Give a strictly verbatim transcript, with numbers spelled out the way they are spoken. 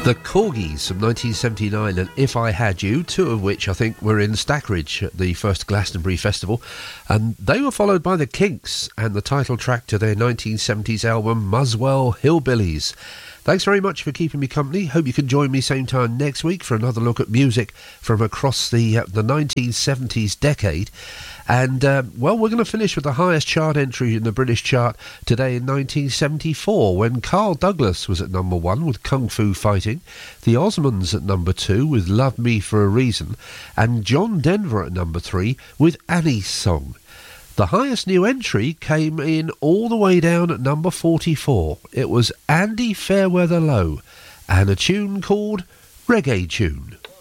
The Corgis from nineteen seventy-nine and If I Had You, two of which I think were in Stackridge at the first Glastonbury Festival, and they were followed by the Kinks and the title track to their nineteen seventies album Muswell Hillbillies. Thanks very much for keeping me company. Hope you can join me same time next week for another look at music from across the uh, the nineteen seventies decade. And, uh, well, we're going to finish with the highest chart entry in the British chart today in nineteen seventy-four, when Carl Douglas was at number one with Kung Fu Fighting, the Osmonds at number two with Love Me for a Reason, and John Denver at number three with Annie's Song. The highest new entry came in all the way down at number forty-four. It was Andy Fairweather Low and a tune called Reggae Tune.